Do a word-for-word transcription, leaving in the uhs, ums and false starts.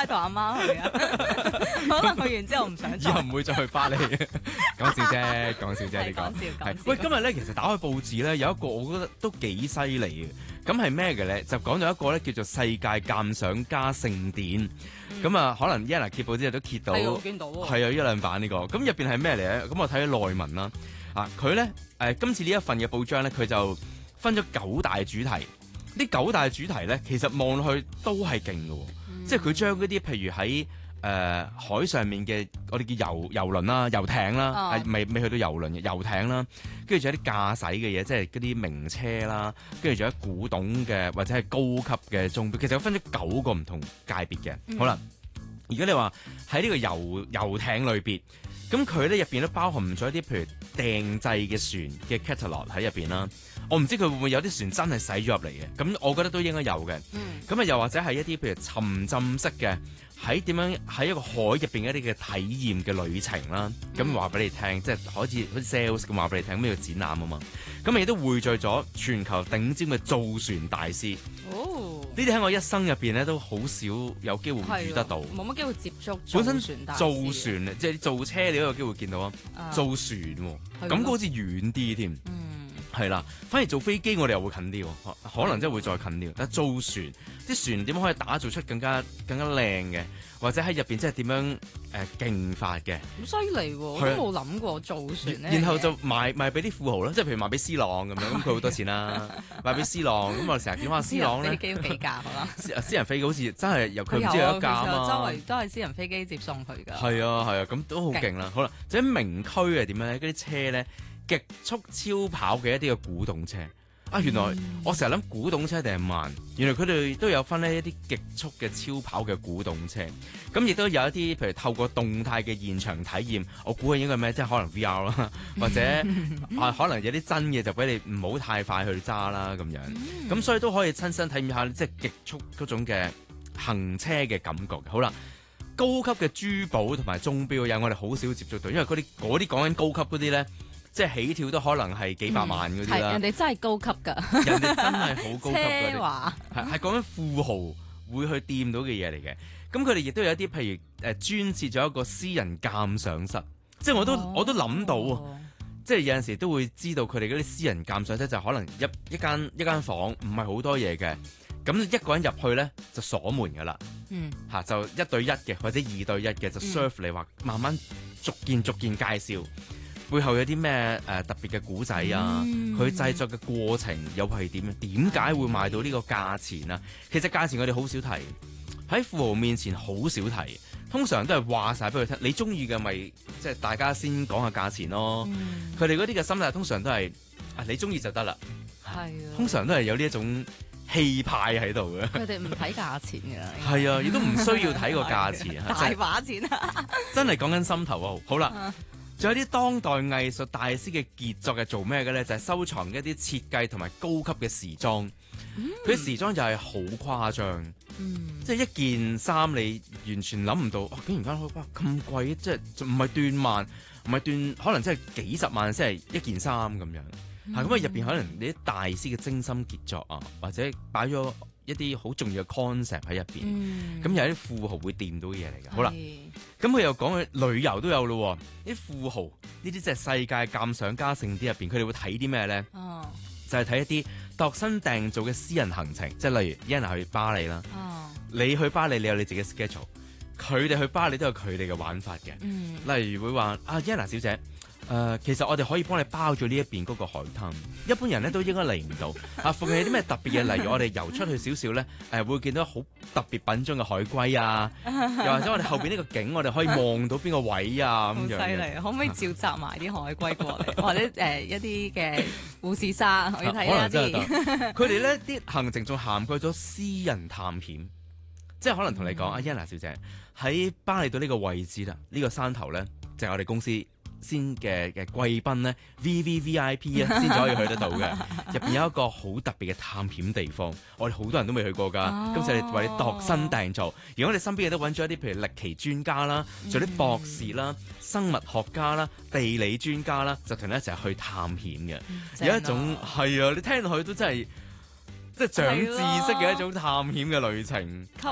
帶同阿媽去啊，可能去完之後唔想再。 以後唔會再去巴黎。講笑啫，講笑啫呢個。 係講笑講笑喂，今日咧其實打開報紙咧有一個我覺得都幾犀利嘅。咁係咩嘅咧？就講咗一個咧叫做世界鑑賞家盛典。咁啊、嗯，可能 Yana 揭報之後都揭到， 係我見到喎。 係啊，一兩版呢、這個。咁入邊係咩嚟咧？咁我睇咗內文啦。啊，佢咧誒今次呢一份嘅報章咧，佢就分咗九大主題。呢九大主題咧，其實望落去都係勁嘅，嗯、即係佢將嗰啲譬如喺誒、呃、海上面嘅我哋叫遊遊輪啦、遊艇啦，係、哦、未未去到遊輪嘅遊艇啦，跟住仲有啲駕駛嘅嘢，即係嗰啲名車啦，跟住仲有古董嘅或者係高級嘅鐘錶，其實佢分咗九個唔同界別嘅。嗯、好啦，如果你話喺呢個遊遊艇類別，咁佢咧入邊都包含咗一啲譬如訂製嘅船嘅 catalog 喺入邊啦。我唔知佢會唔會有啲船真係駛咗入嚟嘅，咁我覺得都應該有嘅。咁啊、嗯，又或者係一啲譬如沉浸式嘅，喺點樣喺一個海入邊一啲嘅體驗嘅旅程啦。咁話俾你聽，即係好似好似 sales 咁話俾你聽咩叫展覽啊嘛。咁亦都匯聚咗全球頂尖嘅造船大師。哦，呢啲喺我一生入邊咧都好少有機會遇得到， 冇乜機會接觸。 本身造船即係造車，你都有機會見到啊。造船喎，感覺好似遠啲添。係啦，反而做飛機我哋又會近啲，可能真係會再近啲。但係造船，啲船點樣可以打造出更加更加靚嘅，或者喺入邊即係點樣誒勁法嘅？好犀利喎！我都冇諗過造船咧。然後就賣賣俾啲富豪啦，即係譬如賣俾 C 朗咁樣，咁佢好多錢啦。賣俾 C 朗，咁我成日見翻 C 朗咧。飛機都幾架係嘛？私人飛機好似真係由佢唔知有一架啊嘛。周圍都係私人飛機接送佢㗎。係啊係啊，咁都好勁啦。好啦，就喺名區係點樣咧？嗰啲車咧。極速超跑嘅一啲嘅古董車啊，原來、嗯、我成日諗古董車定係慢，原來佢哋都有分呢一啲極速嘅超跑嘅古董車，咁亦都有一啲譬如透過動態嘅現場體驗，我估係應該咩？即係可能 V R 啦，或者啊可能有啲真嘅就俾你唔好太快去揸啦咁樣，咁、嗯、所以都可以親身體驗下即係極速嗰種嘅行車嘅感覺。好啦，高級嘅珠寶同埋鐘錶有我哋好少接觸到，因為嗰啲嗰啲講緊高級嗰啲咧。即係起跳都可能係幾百萬嗰啲啦， 人哋真係高級㗎， 人哋真係好高級嘅， 奢華係係講緊富豪會去掂到嘅嘢嚟嘅。咁佢哋亦都有一啲譬如誒、呃、專設咗一個私人鑑賞室，即係我都、哦、我都諗到，哦、即係有陣時都會知道佢哋嗰啲私人鑑賞室就可能一一間一間房唔係好多嘢嘅，咁一個人入去咧就鎖門㗎啦，嗯嚇就一對一嘅或者二對一嘅就 serve 你話、嗯、慢慢逐件逐件介紹。背後有啲咩誒特別嘅古仔啊？佢、嗯、製作嘅過程又係點樣？點解會賣到呢個價錢啊？其實價錢我哋好少提，喺富豪面前好少提，通常都係話晒俾佢聽。你中意嘅咪即係大家先講下價錢咯。佢哋嗰啲嘅心態通常都係啊，你中意就得啦。係啊，通常都係有呢一種氣派喺度嘅。佢哋唔睇價錢㗎。係啊，亦都唔需要睇個價錢。大把錢啊！真係講緊心頭啊！好啦。仲有啲當代藝術大師嘅傑作係做咩嘅咧？就係、是、收藏一啲設計同埋高級嘅時裝。佢啲、嗯、時裝就係好誇張，嗯、即係一件衫你完全諗唔到，哦、竟然間哇咁貴，即係唔係斷萬，唔係斷，可能真係幾十萬先係一件衫咁樣。嚇咁啊！入邊可能你啲大師嘅精心傑作啊，或者擺咗一啲好重要嘅 concept 喺入邊，咁、嗯、有啲富豪會掂到嘅嘢嚟嘅。好啦，咁佢又講佢旅遊都有咯，啲富豪呢啲即係世界鑑賞家盛典入邊，佢哋會睇啲咩咧？哦，就係睇一啲度身訂造嘅私人行程，即係例如 Yana 去巴黎啦，哦，你去巴黎你有你自己 schedule， 佢哋去巴黎都有佢哋嘅玩法嘅。嗯，例如會話啊 Yana 小姐。誒、呃，其實我哋可以幫你包咗呢一邊嗰個海灘，一般人咧都應該嚟唔到。啊，附近有啲咩特別嘢？例如我哋游出去少少咧，誒、呃，會見到好特別品種嘅海龜啊，又或者我哋後邊呢個景，我哋可以望到邊個位啊咁樣。好犀利！可唔可以召集埋啲海龜過嚟，或者誒、呃、一啲嘅護士沙可以睇下啲？佢哋咧啲行程仲涵蓋咗私人探險，即係可能同你講，阿 Yana 小姐喺巴厘島呢個位置啦，呢、這個山頭咧就係、是、我哋公司。先嘅嘅貴賓咧 ，V V V I P 啊，先至可以去得到嘅。入邊有一個好特別嘅探險地方，我哋好多人都未去過㗎。哦、今次我哋為你度身訂造，而我哋身邊亦都揾咗一啲譬如歷奇專家啦，仲有啲博士啦、嗯、生物學家啦、地理專家啦，就同你一齊去探險嘅。嗯、有一種係啊，你聽落去都真係。即係長知識嘅一種探險嘅旅程， 吸